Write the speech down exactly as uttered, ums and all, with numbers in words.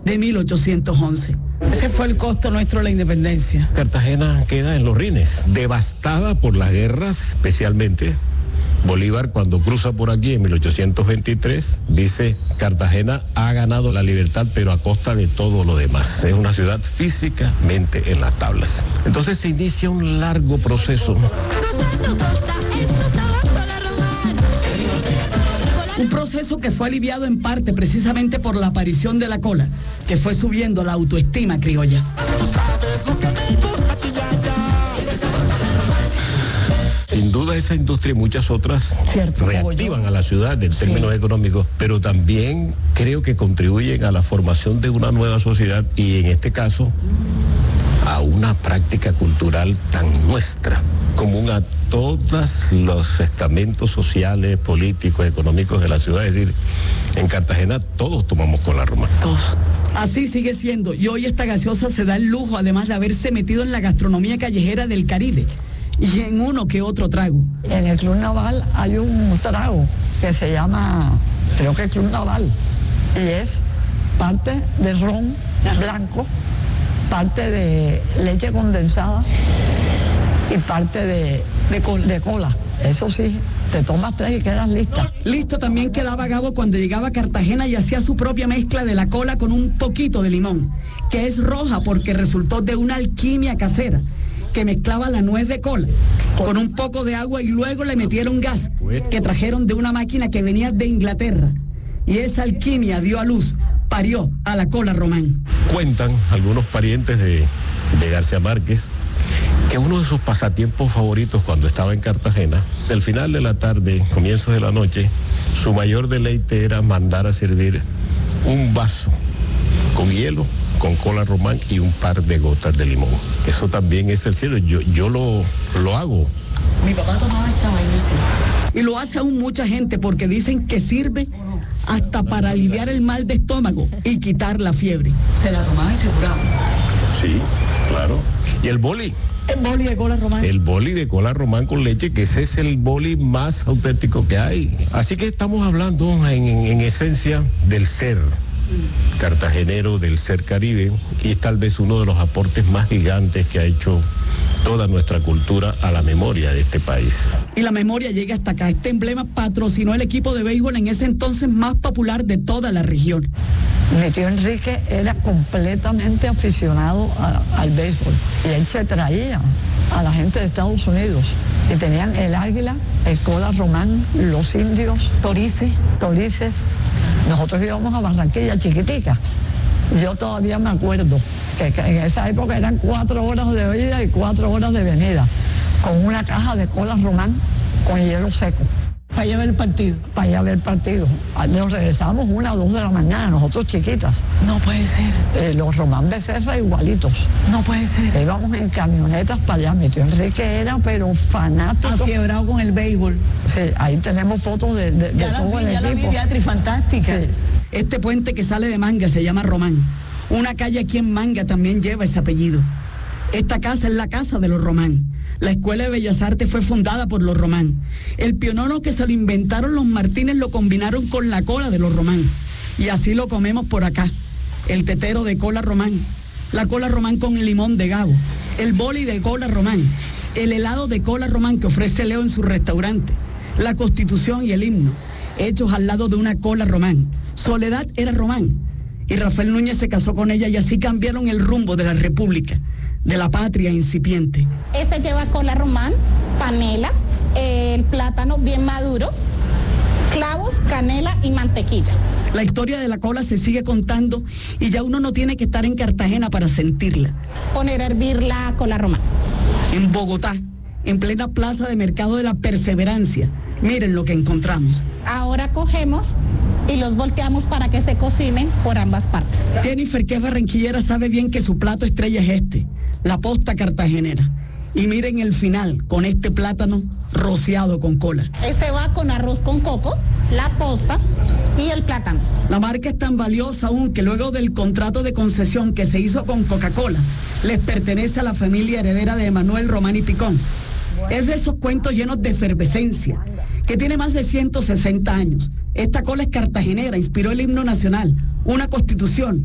de mil ochocientos once. Ese fue el costo nuestro de la independencia. Cartagena queda en los rines, devastada por las guerras, especialmente Bolívar, cuando cruza por aquí en mil ochocientos veintitrés, dice: Cartagena ha ganado la libertad, pero a costa de todo lo demás. Es una ciudad físicamente en las tablas. Entonces se inicia un largo proceso. Un proceso que fue aliviado en parte precisamente por la aparición de la cola, que fue subiendo la autoestima criolla. Sin duda esa industria y muchas otras Cierto, reactivan a la ciudad en términos Sí. económicos, pero también creo que contribuyen a la formación de una nueva sociedad y en este caso a una práctica cultural tan nuestra, común a todos los estamentos sociales, políticos, económicos de la ciudad. Es decir, en Cartagena todos tomamos cola romana. Todos. Así sigue siendo, y hoy esta gaseosa se da el lujo, además de haberse metido en la gastronomía callejera del Caribe, y en uno que otro trago. En el Club Naval hay un trago que se llama, creo que Club Naval, y es parte de ron blanco, parte de leche condensada y parte de, De cola. de cola. Eso sí, te tomas tres y quedas lista. Listo también quedaba Gabo cuando llegaba a Cartagena y hacía su propia mezcla de la cola con un poquito de limón, que es roja porque resultó de una alquimia casera, que mezclaba la nuez de cola con un poco de agua y luego le metieron gas, que trajeron de una máquina que venía de Inglaterra. Y esa alquimia dio a luz, parió a la cola román. Cuentan algunos parientes de, de García Márquez que uno de sus pasatiempos favoritos cuando estaba en Cartagena, del final de la tarde, comienzos de la noche, su mayor deleite era mandar a servir un vaso con hielo, con cola román y un par de gotas de limón. Eso también es el cielo. Yo, yo lo, lo hago. Mi papá tomaba esta vaina, sí. Y lo hace aún mucha gente porque dicen que sirve hasta para aliviar el mal de estómago y quitar la fiebre. Se la tomaba y se curaba. Sí, claro. Y el boli. El boli de cola román. El boli de cola román con leche, que ese es el boli más auténtico que hay. Así que estamos hablando en, en, en esencia del ser cartagenero, del ser caribe, y es tal vez uno de los aportes más gigantes que ha hecho toda nuestra cultura a la memoria de este país. Y la memoria llega hasta acá. Este emblema patrocinó el equipo de béisbol en ese entonces más popular de toda la región. Mi tío Enrique era completamente aficionado a- al béisbol y él se traía a la gente de Estados Unidos y tenían el águila, el cola román, los indios, Torice. torices. Nosotros íbamos a Barranquilla chiquitica. Yo todavía me acuerdo que, que en esa época eran cuatro horas de ida y cuatro horas de venida, con una caja de cola román con hielo seco. Para allá ver el partido. Para ir a ver el partido. Nos regresamos una o dos de la mañana, nosotros chiquitas. No puede ser. Eh, los Román Becerra igualitos. No puede ser. Íbamos en camionetas para allá. Mi tío Enrique era, pero fanático. Afiebrado con el béisbol. Sí, ahí tenemos fotos de, de, de Ya la todo vi, el ya la vi, equipo. Beatriz, fantástica. Sí. Este puente que sale de Manga se llama Román. Una calle aquí en Manga también lleva ese apellido. Esta casa es la casa de los Román. La Escuela de Bellas Artes fue fundada por los Román. El pionono que se lo inventaron los Martínez lo combinaron con la cola de los Román. Y así lo comemos por acá. El tetero de cola román. La cola román con limón de Gabo. El boli de cola román. El helado de cola román que ofrece Leo en su restaurante. La Constitución y el himno, hechos al lado de una cola román. Soledad era román. Y Rafael Núñez se casó con ella y así cambiaron el rumbo de la República, de la patria incipiente. Ese lleva cola román, panela, el plátano bien maduro, clavos, canela y mantequilla. La historia de la cola se sigue contando y ya uno no tiene que estar en Cartagena para sentirla. Poner a hervir la cola román. En Bogotá, en plena plaza de mercado de la Perseverancia, miren lo que encontramos. Ahora cogemos y los volteamos para que se cocinen por ambas partes. Jennifer, que es barranquillera, sabe bien que su plato estrella es este, la posta cartagenera. Y miren el final, con este plátano rociado con cola. Ese va con arroz con coco, la posta y el plátano. La marca es tan valiosa aún que luego del contrato de concesión que se hizo con Coca-Cola, les pertenece a la familia heredera de Emanuel Román y Picón. Es de esos cuentos llenos de efervescencia, que tiene más de ciento sesenta años. Esta cola es cartagenera, inspiró el himno nacional, una constitución,